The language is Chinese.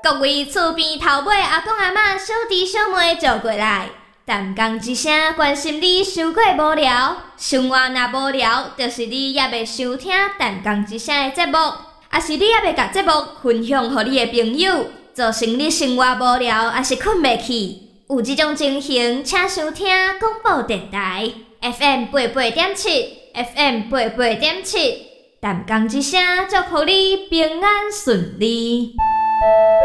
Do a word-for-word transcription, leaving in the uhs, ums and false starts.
各位厝边头尾阿公阿嬷、小弟小妹坐过来，淡讲一声，关心你伤过无聊。生活若无聊，就是你也未收听淡讲一声的节目，也是你也未甲节目分享给你的朋友，造成你生活无聊，也是困袂去。有这种情形，请收听广播电台 F M 八八点七 ，F M 八八点七，淡讲一声，祝福你平安顺利。